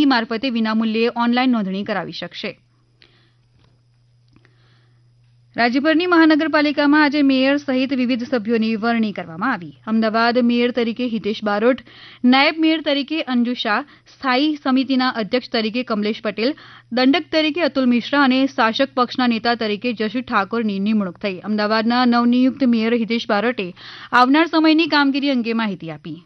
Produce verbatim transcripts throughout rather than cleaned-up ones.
ઈ મારફતે વિનામૂલ્યે ઓનલાઈન નોંધણી કરાવી શકશે. રાજ્યભરની મહાનગરપાલિકામાં આજે મેયર સહિત વિવિધ સભ્યોની વરણી કરવામાં આવી. અમદાવાદ મેયર તરીકે હિતેશ બારોટ, નાયબ મેયર તરીકે અંજુ શાહ, સ્થાયી સમિતિના અધ્યક્ષ તરીકે કમલેશ પટેલ, દંડક તરીકે અતુલ મિશ્રા અને શાસક પક્ષના નેતા તરીકે જશુ ઠાકોરની નિમણૂક થઈ. અમદાવાદના નવનિયુક્ત મેયર હિતેશ બારોટે આવનાર સમયની કામગીરી અંગે માહિતી આપી.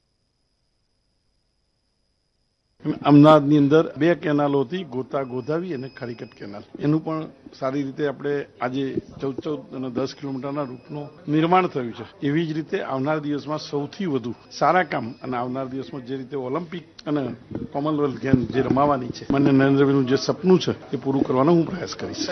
અમદાવાદની અંદર બે કેનાલો હતી, ગોતા ગોધાવી અને ખરીકટ કેનાલ. એનું પણ સારી રીતે આપણે આજે ચૌદ ચૌદ અને દસ કિલોમીટરના રૂટનું નિર્માણ થયું છે. એવી જ રીતે આવનાર દિવસમાં સૌથી વધુ સારા કામ અને આવનાર દિવસમાં જે રીતે ઓલિમ્પિક અને કોમનવેલ્થ ગેમ જે રમાવાની છે, માન્ય નરેન્દ્રભાઈનું જે સપનું છે એ પૂરું કરવાનો હું પ્રયાસ કરીશ.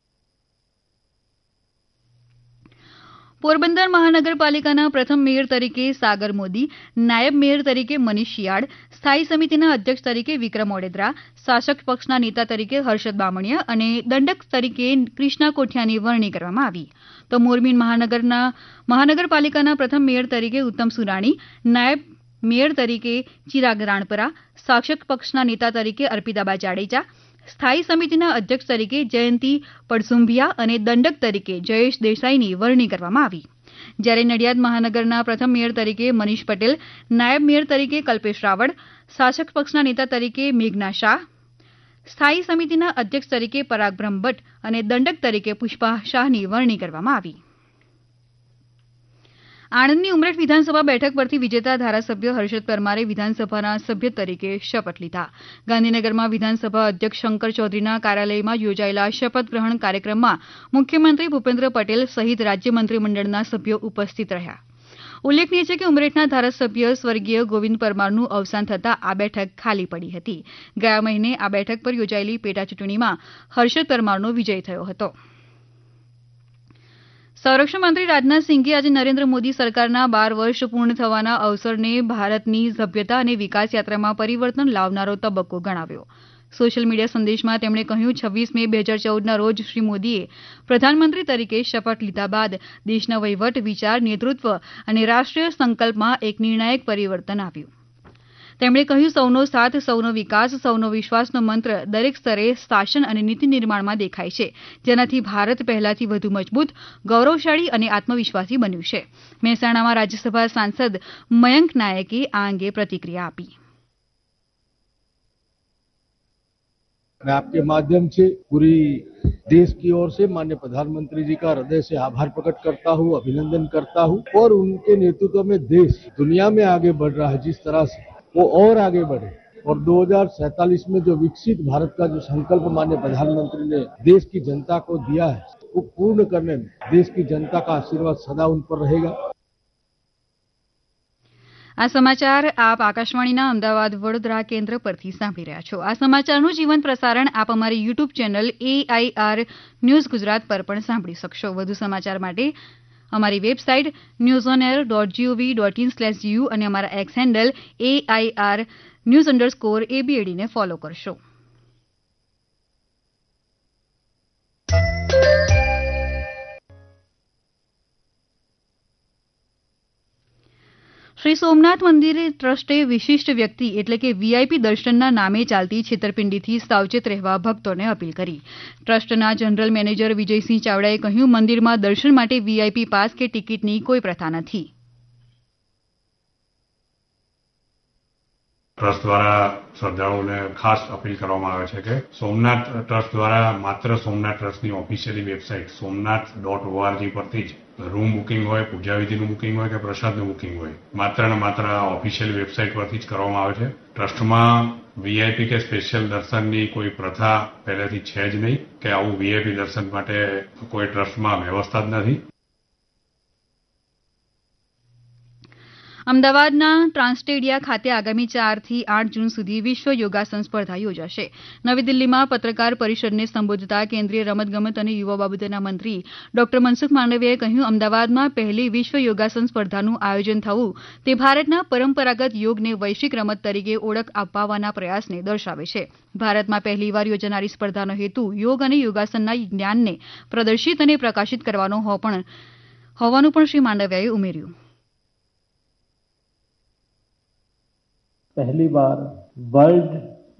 પોરબંદર મહાનગરપાલિકાના પ્રથમ મેયર તરીકે સાગર મોદી, નાયબ મેયર તરીકે મનીષ શિયાળ, સ્થાયી સમિતિના અધ્યક્ષ તરીકે વિક્રમ ઓડેદરા, શાસક પક્ષના નેતા તરીકે હર્ષદ બામણીયા અને દંડક તરીકે ક્રિષ્ના કોઠિયાની વરણી કરવામાં આવી. તો મોરબી મહાનગરના મહાનગરપાલિકાના પ્રથમ મેયર તરીકે ઉત્તમ સુરાણી, નાયબ મેયર તરીકે ચિરાગ રાણપરા, શાસક પક્ષના નેતા તરીકે અર્પિતાબા જાડેજા, સ્થાયી સમિતિના અધ્યક્ષ તરીકે જયંતી પડસુંભિયા અને દંડક તરીકે જયેશ દેસાઈની વરણી કરવામાં આવી. જ્યારે નડિયાદ મહાનગરના પ્રથમ મેયર તરીકે મનીષ પટેલ, નાયબ મેયર તરીકે કલ્પેશ રાવળ, શાસક પક્ષના નેતા તરીકે મેઘના શાહ, સ્થાયી સમિતિના અધ્યક્ષ તરીકે પરાગ બ્રહ્મભટ્ટ અને દંડક તરીકે પુષ્પા શાહની વરણી કરવામાં આવી. આણંદની ઉમરેઠ વિધાનસભા બેઠક પરથી વિજેતા ધારાસભ્ય હર્ષદ પરમારે વિધાનસભાના સભ્ય તરીકે શપથ લીધા. ગાંધીનગરમાં વિધાનસભા અધ્યક્ષ શંકર ચૌધરીના કાર્યાલયમાં યોજાયેલા શપથ ગ્રહણ કાર્યક્રમમાં મુખ્યમંત્રી ભૂપેન્દ્ર પટેલ સહિત રાજ્ય મંત્રીમંડળના સભ્યો ઉપસ્થિત રહ્યા. ઉલ્લેખનીય છે કે ઉમરેઠના ધારાસભ્ય સ્વર્ગીય ગોવિંદ પરમારનું અવસાન થતાં આ બેઠક ખાલી પડી હતી. ગયા મહિને આ બેઠક પર યોજાયેલી પેટા ચૂંટણીમાં હર્ષદ પરમારનો વિજય થયો હતો. સંરક્ષણ મંત્રી રાજનાથસિંહે આજે નરેન્દ્ર મોદી સરકારના બાર વર્ષ પૂર્ણ થવાના અવસરને ભારતની સભ્યતા અને વિકાસ યાત્રામાં પરિવર્તન લાવનારો તબક્કો ગણાવ્યો. સોશિયલ મીડિયા સંદેશમાં તેમણે કહ્યું, છવ્વીસ મે બે હજાર ચૌદના રોજ શ્રી મોદીએ પ્રધાનમંત્રી તરીકે શપથ લીધા બાદ દેશના વહીવટ, વિચાર, નેતૃત્વ અને રાષ્ટ્રીય સંકલ્પમાં એક નિર્ણાયક પરિવર્તન આવ્યું. તેમણે કહ્યું, સૌનો સાથ, સૌનો વિકાસ, સૌનો વિશ્વાસનો મંત્ર દરેક સ્તરે શાસન અને નીતિ નિર્માણમાં દેખાય છે, જેનાથી ભારત પહેલાથી વધુ મજબૂત, ગૌરવશાળી અને આત્મવિશ્વાસી બન્યું છે. મહેસાણામાં રાજ્યસભા સાંસદ મયંક નાયકે આ અંગે પ્રતિક્રિયા આપી. मैं आपके माध्यम से पूरी देश की ओर से माननीय प्रधानमंत्री जी का हृदय से आभार प्रकट करता हूँ, अभिनंदन करता हूँ और उनके नेतृत्व में देश दुनिया में आगे बढ़ रहा है, जिस तरह से वो और आगे बढ़े और दो हज़ार सैंतालीस में जो विकसित भारत का जो संकल्प माननीय प्रधानमंत्री ने देश की जनता को दिया है, वो पूर्ण करने में देश की जनता का आशीर्वाद सदा उन पर रहेगा. આ સમાચાર આપ આકાશવાણીના અમદાવાદ વડોદરા કેન્દ્ર પરથી સાંભળી રહ્યા છો. આ સમાચારનું જીવંત પ્રસારણ આપ અમારી YouTube channel AIR news Gujarat પર પણ સાંભળી શકશો. વધુ સમાચાર માટે અમારી website news on air dot GOV dot in slash you અને અમારા x handle AIR news underscore એબીએડીને follow કરશો. શ્રી સોમનાથ મંદિર ટ્રસ્ટે વિશિષ્ટ વ્યક્તિ એટલે કે વીઆઈપી દર્શનના નામે ચાલતી છેતરપિંડીથી સાવચેત રહેવા ભક્તોને અપીલ કરી. ટ્રસ્ટના જનરલ મેનેજર વિજયસિંહ ચાવડાએ કહ્યું, મંદિરમાં દર્શન માટે વીઆઈપી પાસ કે ટિકિટની કોઈ પ્રથા નથી. ટ્રસ્ટ દ્વારા શ્રદ્ધાળુઓને ખાસ અપીલ કરવામાં આવે છે કે સોમનાથ ટ્રસ્ટ દ્વારા માત્ર સોમનાથ ટ્રસ્ટની officially website Somnath dot ORG પરથી જ રૂમ બુકિંગ હોય, પૂજાવિધિનું બુકિંગ હોય કે પ્રસાદનું બુકિંગ હોય, માત્ર ને માત્ર ઓફિશિયલ વેબસાઇટ પરથી જ કરવામાં આવે છે. ટ્રસ્ટમાં વીઆઈપી કે સ્પેશિયલ દર્શનની કોઈ પ્રથા પહેલેથી છે જ નહીં કે આવું વીઆઈપી દર્શન માટે કોઈ ટ્રસ્ટમાં વ્યવસ્થા જ નથી. અમદાવાદના ટ્રાન્સટેડિયા ખાતે આગામી ચારથી આઠ જૂન સુધી વિશ્વ યોગાસન સ્પર્ધા યોજાશે. નવી દિલ્હીમાં પત્રકાર પરિષદને સંબોધતા કેન્દ્રીય રમતગમત અને યુવા બાબતોના મંત્રી ડોક્ટર મનસુખ માંડવિયાએ કહ્યું, અમદાવાદમાં પહેલી વિશ્વ યોગાસન સ્પર્ધાનું આયોજન થવું તે ભારતના પરંપરાગત યોગને વૈશ્વિક રમત તરીકે ઓળખ અપાવવાના પ્રયાસને દર્શાવે છે. ભારતમાં પહેલીવાર યોજાનારી સ્પર્ધાનો હેતુ યોગ અને યોગાસનના જ્ઞાનને પ્રદર્શિત અને પ્રકાશિત કરવાનો હોવાનું પણ શ્રી માંડવિયાએ ઉમેર્યું. पहली बार वर्ल्ड